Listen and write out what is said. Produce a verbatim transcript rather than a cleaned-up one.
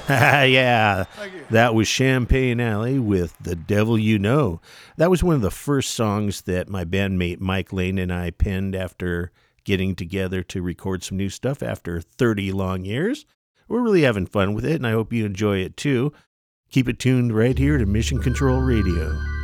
Yeah, Thank you. that was Champagne Alley with The Devil You Know. That was one of the first songs that my bandmate Mike Lane and I penned after getting together to record some new stuff after thirty long years. We're really having fun with it, and I hope you enjoy it too. Keep it tuned right here to Mission Control Radio.